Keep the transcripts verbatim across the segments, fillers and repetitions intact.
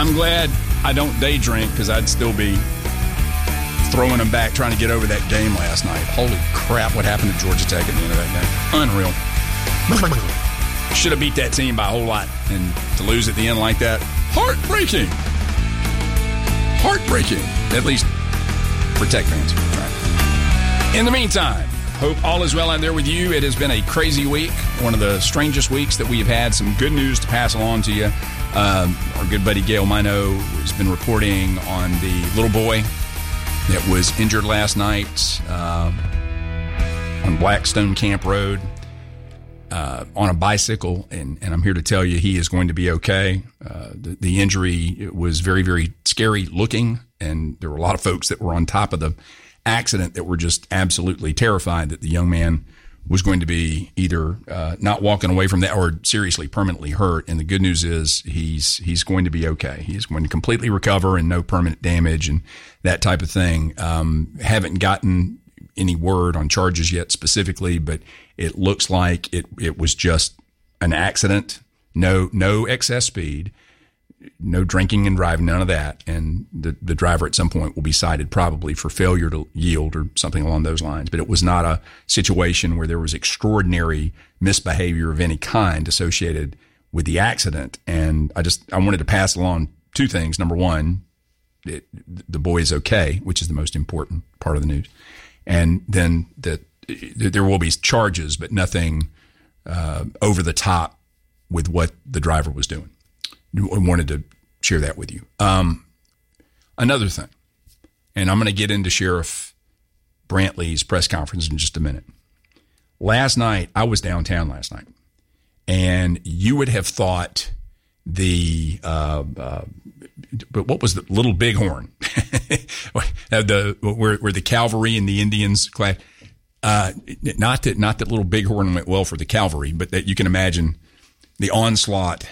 I'm glad I don't day drink because I'd still be throwing them back trying to get over that game last night. Holy crap, what happened to Georgia Tech at the end of that game? Unreal. Should have beat that team by a whole lot. And to lose at the end like that, heartbreaking. Heartbreaking. At least for Tech fans. Right. In the meantime, hope all is well out there with you. It has been a crazy week. One of the strangest weeks that we have had. Some good news to pass along to you. Um, our good buddy Gail Mino has been reporting on the little boy that was injured last night uh, on Blackstone Camp Road uh, on a bicycle, and, and I'm here to tell you he is going to be okay. Uh, the, the injury was very, very scary looking, and there were a lot of folks that were on top of the accident that were just absolutely terrified that the young man was going to be either uh, not walking away from that or seriously permanently hurt. And the good news is he's he's going to be okay. He's going to completely recover and no permanent damage and that type of thing. Um, haven't gotten any word on charges yet specifically, but it looks like it it was just an accident. No no excess speed, no drinking and driving, none of that. And the, the driver at some point will be cited probably for failure to yield or something along those lines. But it was not a situation where there was extraordinary misbehavior of any kind associated with the accident. And I just, I wanted to pass along two things. Number one, it, the boy is okay, which is the most important part of the news. And then that there will be charges, but nothing uh, over the top with what the driver was doing. I wanted to share that with you. Um, another thing, and I'm going to get into Sheriff Brantley's press conference in just a minute. Last night, I was downtown last night, and you would have thought the, uh, uh, but what was the Little Bighorn? the where, where the cavalry and the Indians clad. Uh, not that not that Little Bighorn went well for the cavalry, but that you can imagine the onslaught.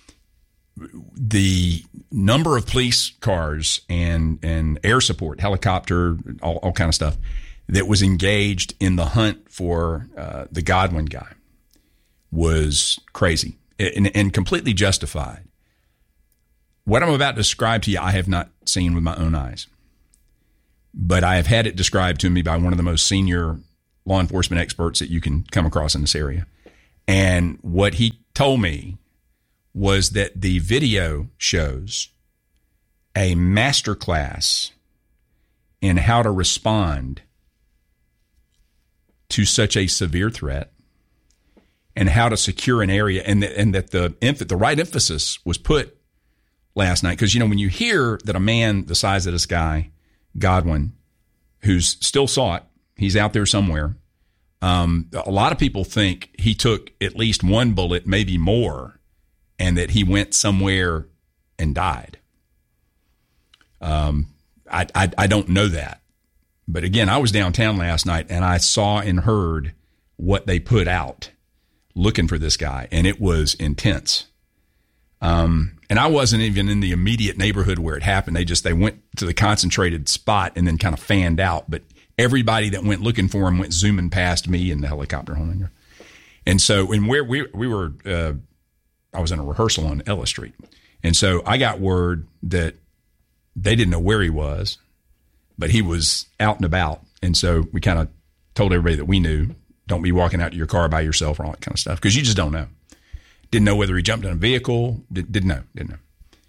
The number of police cars and, and air support, helicopter, all, all kind of stuff that was engaged in the hunt for uh, the Godwin guy was crazy and, and completely justified. What I'm about to describe to you, I have not seen with my own eyes, but I have had it described to me by one of the most senior law enforcement experts that you can come across in this area. And what he told me was that the video shows a masterclass in how to respond to such a severe threat and how to secure an area, and, the, and that the the right emphasis was put last night. Because, you know, when you hear that a man the size of this guy, Godwin, who's still sought, he's out there somewhere, um, a lot of people think he took at least one bullet, maybe more, and that he went somewhere and died. Um, I, I I don't know that. But again, I was downtown last night, and I saw and heard what they put out looking for this guy, and it was intense. Um, and I wasn't even in the immediate neighborhood where it happened. They just, they went to the concentrated spot and then kind of fanned out. But everybody that went looking for him went zooming past me in the helicopter. And so, and where we, we were, uh, I was in a rehearsal on Ella Street. And so I got word that they didn't know where he was, but he was out and about. And so we kind of told everybody that we knew, don't be walking out to your car by yourself or all that kind of stuff, because you just don't know. Didn't know whether he jumped in a vehicle. Did, didn't know. Didn't know.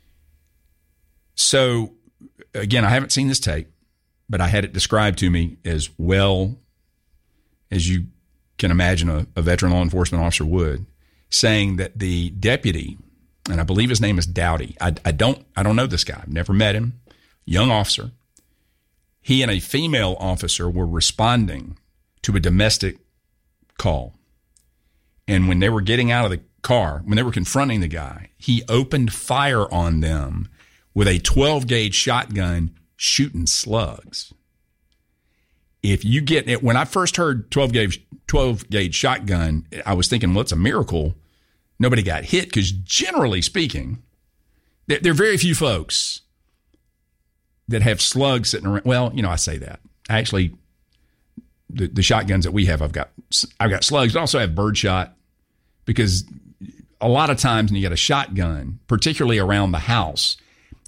So, again, I haven't seen this tape, but I had it described to me as well as you can imagine a, a veteran law enforcement officer would, saying that the deputy, and I believe his name is Dowdy. I, I don't I don't know this guy. I've never met him. Young officer. He and a female officer were responding to a domestic call. And when they were getting out of the car, when they were confronting the guy, he opened fire on them with a twelve gauge shotgun shooting slugs. If you get it, when I first heard twelve gauge, twelve gauge shotgun, I was thinking, well, it's a miracle nobody got hit, because generally speaking, there, there are very few folks that have slugs sitting around. Well, you know, I say that. Actually, the, the shotguns that we have, I've got I've got slugs, but I also have birdshot, because a lot of times when you got a shotgun, particularly around the house,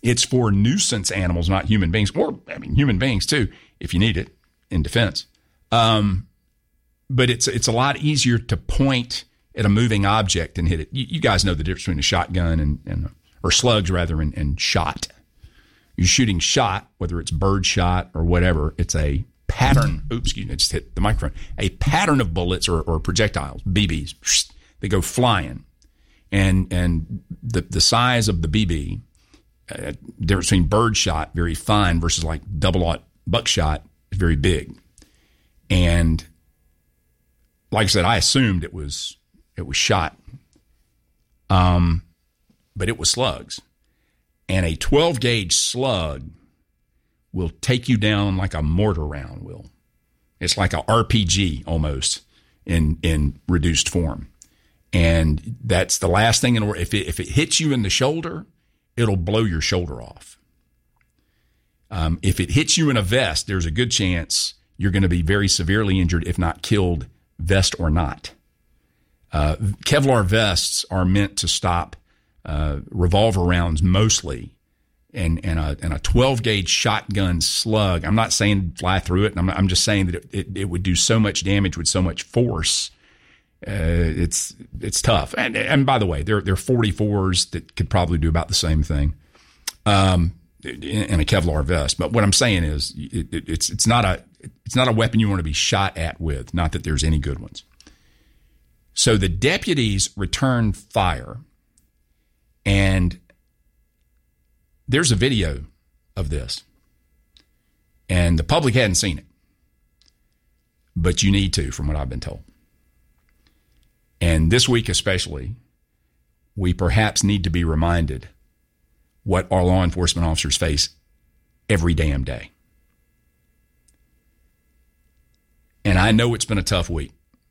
It's for nuisance animals, not human beings, or, I mean, human beings too, if you need it in defense. Um, but it's it's a lot easier to point at a moving object and hit it. You, you guys know the difference between a shotgun and, and or slugs rather, and, and shot. You're shooting shot, whether it's bird shot or whatever, it's a pattern. Oops, excuse me, I just hit the microphone. A pattern of bullets or, or projectiles, B Bs, they go flying. And and the, the size of the B B, uh, difference between bird shot, very fine, versus like double-aught buckshot, is very big. And like I said, I assumed it was it was shot, um, but it was slugs. And a twelve gauge slug will take you down like a mortar round will. It's like a R P G almost in in reduced form. And that's the last thing in order. If it, if it hits you in the shoulder, it'll blow your shoulder off. Um, if it hits you in a vest, there's a good chance you're going to be very severely injured, if not killed, vest or not. Uh, Kevlar vests are meant to stop uh, revolver rounds mostly, and and a, and a twelve gauge shotgun slug. I'm not saying fly through it. I'm, I'm just saying that it, it, it would do so much damage with so much force. Uh, it's it's tough. And and by the way, there there are forty-fours that could probably do about the same thing, um, in, in a Kevlar vest. But what I'm saying is, it, it, it's it's not a it's not a weapon you want to be shot at with. Not that there's any good ones. So the deputies returned fire, and there's a video of this, and the public hadn't seen it, but you need to, from what I've been told. And this week especially, we perhaps need to be reminded what our law enforcement officers face every damn day. And I know it's been a tough week.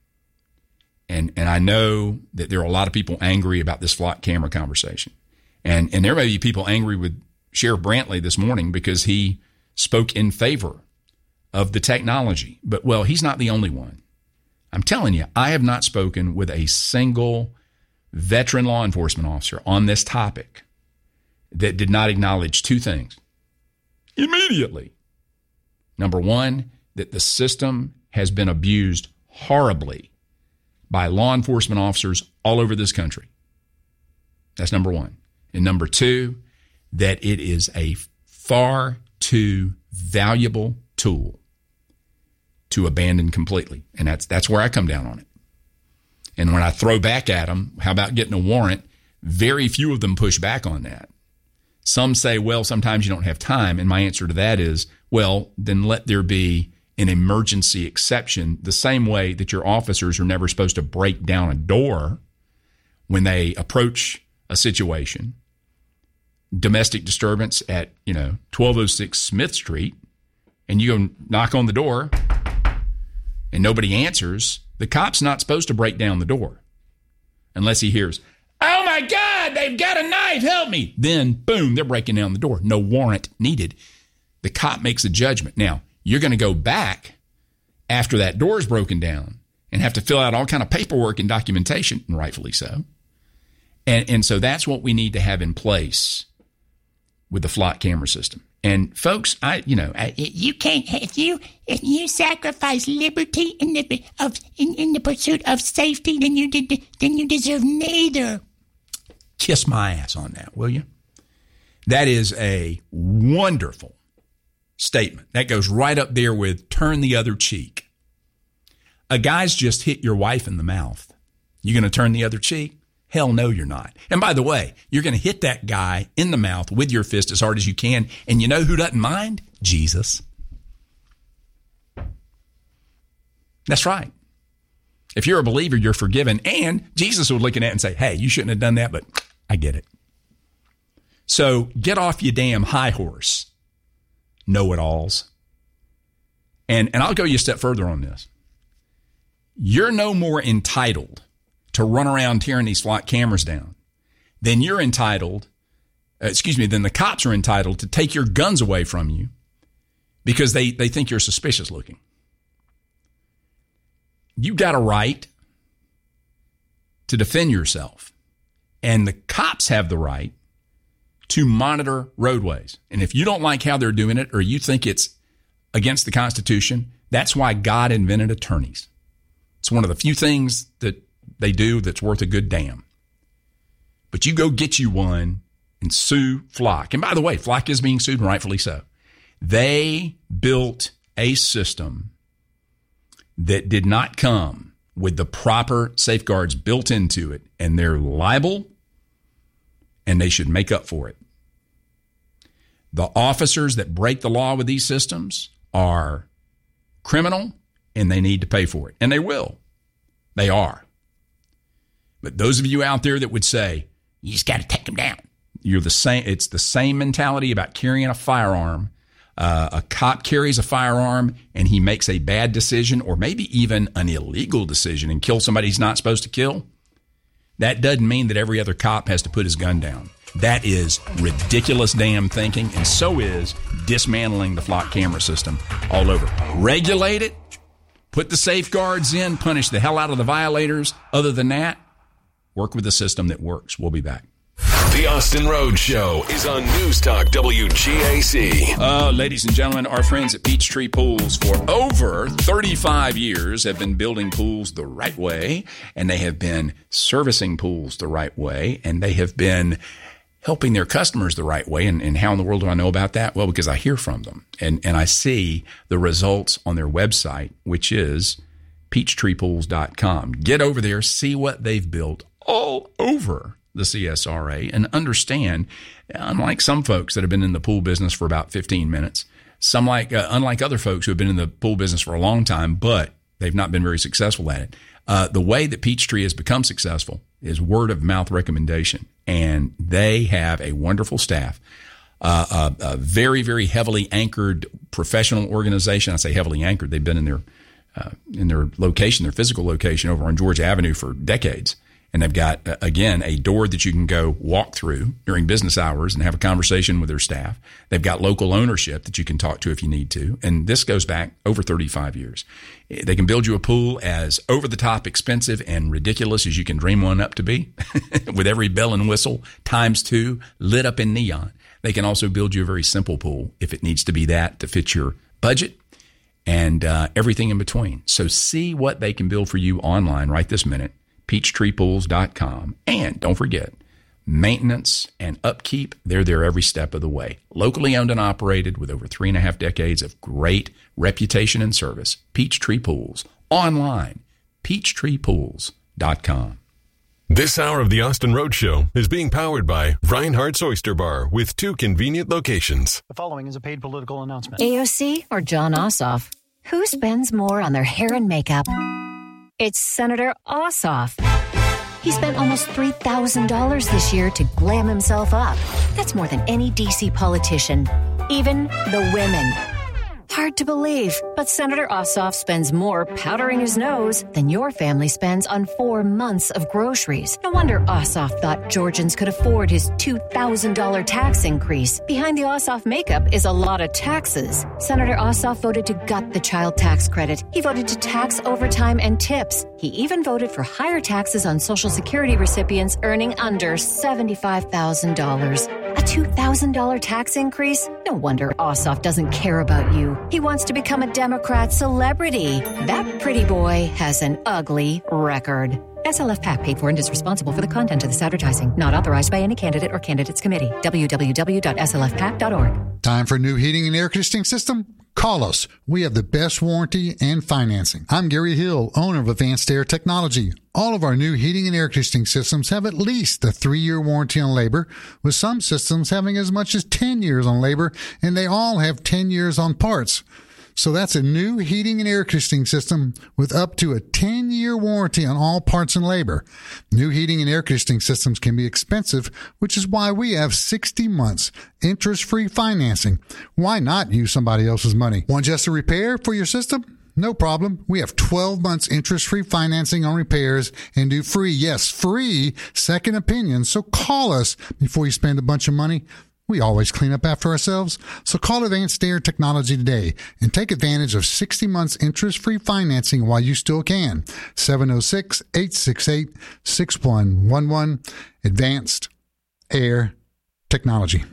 And and I know that there are a lot of people angry about this flock camera conversation. And and there may be people angry with Sheriff Brantley this morning because he spoke in favor of the technology. But, well, he's not the only one. I'm telling you, I have not spoken with a single veteran law enforcement officer on this topic that did not acknowledge two things immediately. Number one, that the system has been abused horribly by law enforcement officers all over this country. That's number one. And number two, that it is a far too valuable tool to abandon completely. And that's that's where I come down on it. And when I throw back at them, how about getting a warrant? Very few of them push back on that. Some say, well, sometimes you don't have time. And my answer to that is, well, then let there be an emergency exception, the same way that your officers are never supposed to break down a door when they approach a situation. Domestic disturbance at, you know, twelve oh six Smith Street, and you go knock on the door and nobody answers, the cop's not supposed to break down the door unless he hears, oh my God, they've got a knife, help me. Then, boom, they're breaking down the door. No warrant needed. The cop makes a judgment. Now, you're going to go back after that door is broken down and have to fill out all kind of paperwork and documentation, and rightfully so. And, and so that's what we need to have in place with the flock camera system. And folks, I, you know, I, you can't if you if you sacrifice liberty in the of in, in the pursuit of safety, then you did then you deserve neither. Kiss my ass on that, will you? That is a wonderful statement. That goes right up there with turn the other cheek. A guy's just hit your wife in the mouth. You going to turn the other cheek? Hell no, you're not. And by the way, you're going to hit that guy in the mouth with your fist as hard as you can. And you know who doesn't mind? Jesus. That's right. If you're a believer, you're forgiven. And Jesus would look at it and say, hey, you shouldn't have done that, but I get it. So get off your damn high horse, know-it-alls. And, and I'll go you a step further on this. You're no more entitled to run around tearing these flock cameras down then you're entitled, uh, excuse me, then the cops are entitled to take your guns away from you because they, they think you're suspicious looking. You got a right to defend yourself. And the cops have the right to monitor roadways. And if you don't like how they're doing it or you think it's against the Constitution, that's why God invented attorneys. It's one of the few things that they do that's worth a good damn. But you go get you one and sue Flock. And by the way, Flock is being sued, and rightfully so. They built a system that did not come with the proper safeguards built into it, and they're liable, and they should make up for it. The officers that break the law with these systems are criminal, and they need to pay for it. And they will. They are. But those of you out there that would say, you just got to take them down. You're the same. It's the same mentality about carrying a firearm. Uh, a cop carries a firearm and he makes a bad decision or maybe even an illegal decision and kills somebody he's not supposed to kill. That doesn't mean that every other cop has to put his gun down. That is ridiculous damn thinking, and so is dismantling the Flock camera system all over. Regulate it, put the safeguards in, punish the hell out of the violators. Other than that, work with a system that works. We'll be back. The Austin Rhodes Show is on News Talk W G A C. Uh, ladies and gentlemen, our friends at Peachtree Pools for over thirty-five years have been building pools the right way, and they have been servicing pools the right way, and they have been helping their customers the right way. And, and how in the world do I know about that? Well, because I hear from them, and, and I see the results on their website, which is peachtree pools dot com. Get over there, see what they've built all over the C S R A, and understand, unlike some folks that have been in the pool business for about fifteen minutes, some like uh, unlike other folks who have been in the pool business for a long time, but they've not been very successful at it. Uh, the way that Peachtree has become successful is word of mouth recommendation, and they have a wonderful staff, uh, a, a very, very heavily anchored professional organization. I say heavily anchored; they've been in their uh, in their location, their physical location over on Georgia Avenue for decades. And they've got, again, a door that you can go walk through during business hours and have a conversation with their staff. They've got local ownership that you can talk to if you need to. And this goes back over thirty-five years. They can build you a pool as over-the-top expensive and ridiculous as you can dream one up to be, with every bell and whistle times two lit up in neon. They can also build you a very simple pool if it needs to be that to fit your budget and uh, everything in between. So see what they can build for you online right this minute. peachtree pools dot com. And don't forget, maintenance and upkeep, they're there every step of the way. Locally owned and operated with over three and a half decades of great reputation and service. Peachtree Pools. Online, peachtree pools dot com. This hour of the Austin Rhodes Show is being powered by Reinhardt's Oyster Bar with two convenient locations. The following is a paid political announcement. A O C or John Ossoff? Who spends more on their hair and makeup? It's Senator Ossoff. He spent almost three thousand dollars this year to glam himself up. That's more than any D C politician, even the women. Hard to believe, but Senator Ossoff spends more powdering his nose than your family spends on four months of groceries. No wonder Ossoff thought Georgians could afford his two thousand dollars tax increase. Behind the Ossoff makeup is a lot of taxes. Senator Ossoff voted to gut the child tax credit. He voted to tax overtime and tips. He even voted for higher taxes on Social Security recipients earning under seventy-five thousand dollars. A two thousand dollars tax increase? No wonder Ossoff doesn't care about you. He wants to become a Democrat celebrity. That pretty boy has an ugly record. S L F PAC paid for and is responsible for the content of this advertising. Not authorized by any candidate or candidates committee. w w w dot s l f pac dot org. Time for a new heating and air conditioning system? Call us. We have the best warranty and financing. I'm Gary Hill, owner of Advanced Air Technology. All of our new heating and air conditioning systems have at least a three-year warranty on labor, with some systems having as much as ten years on labor, and they all have ten years on parts. So that's a new heating and air conditioning system with up to a ten-year warranty on all parts and labor. New heating and air conditioning systems can be expensive, which is why we have sixty months interest-free financing. Why not use somebody else's money? Want just a repair for your system? No problem. We have twelve months interest-free financing on repairs and do free, yes, free second opinions. So call us before you spend a bunch of money. We always clean up after ourselves. So call Advanced Air Technology today and take advantage of sixty months interest-free financing while you still can. seven oh six, eight six eight, six one one one. Advanced Air Technology.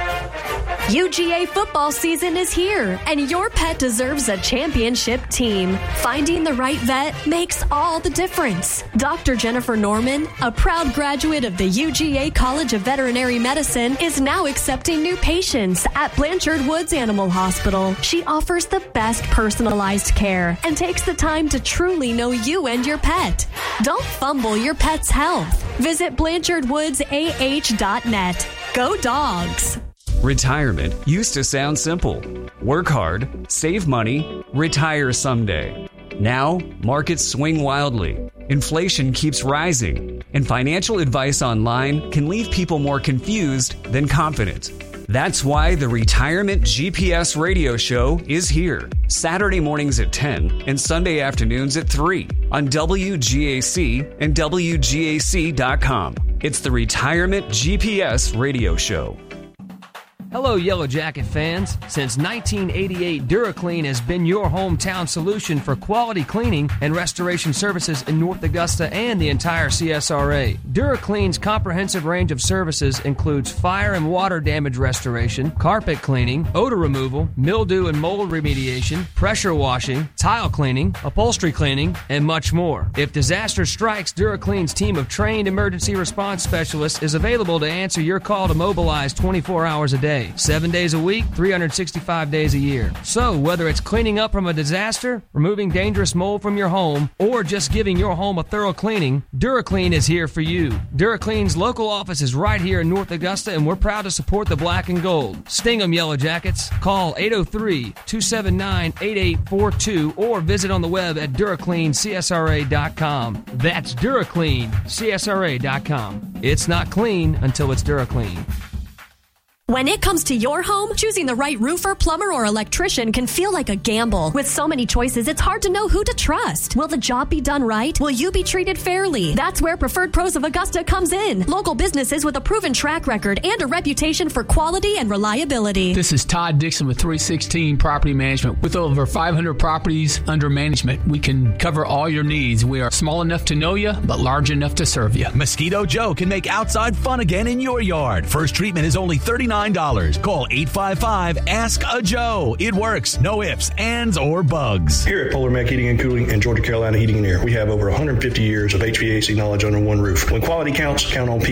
U G A football season is here, and your pet deserves a championship team. Finding the right vet makes all the difference. Doctor Jennifer Norman, a proud graduate of the U G A College of Veterinary Medicine, is now accepting new patients at Blanchard Woods Animal Hospital. She offers the best personalized care and takes the time to truly know you and your pet. Don't fumble your pet's health. Visit blanchard woods a h dot net. Go Dogs! Retirement used to sound simple. Work hard, save money, retire someday. Now, markets swing wildly. Inflation keeps rising, and financial advice online can leave people more confused than confident. That's why the Retirement G P S radio show is here. Saturday mornings at ten and Sunday afternoons at three on W G A C and W G A C dot com. It's the Retirement G P S radio show. Hello, Yellow Jacket fans. Since nineteen eighty-eight, DuraClean has been your hometown solution for quality cleaning and restoration services in North Augusta and the entire C S R A. DuraClean's comprehensive range of services includes fire and water damage restoration, carpet cleaning, odor removal, mildew and mold remediation, pressure washing, tile cleaning, upholstery cleaning, and much more. If disaster strikes, DuraClean's team of trained emergency response specialists is available to answer your call to mobilize twenty-four hours a day. Seven days a week, three hundred sixty-five days a year. So, whether it's cleaning up from a disaster, removing dangerous mold from your home, or just giving your home a thorough cleaning, DuraClean is here for you. DuraClean's local office is right here in North Augusta, and we're proud to support the black and gold. Sting 'em, Yellow Jackets. Call eight oh three, two seven nine, eight eight four two or visit on the web at Duraclean C S R A dot com. That's Duraclean C S R A dot com. It's not clean until it's DuraClean. When it comes to your home, choosing the right roofer, plumber, or electrician can feel like a gamble. With so many choices, it's hard to know who to trust. Will the job be done right? Will you be treated fairly? That's where Preferred Pros of Augusta comes in. Local businesses with a proven track record and a reputation for quality and reliability. This is Todd Dixon with three sixteen Property Management. With over five hundred properties under management, we can cover all your needs. We are small enough to know you, but large enough to serve you. Mosquito Joe can make outside fun again in your yard. First treatment is only thirty-nine dollars. Call eight five five, ask a Joe. It works. No ifs, ands, or bugs. Here at Polar Mac Heating and Cooling and Georgia Carolina Heating and Air, we have over one hundred fifty years of H V A C knowledge under one roof. When quality counts, count on P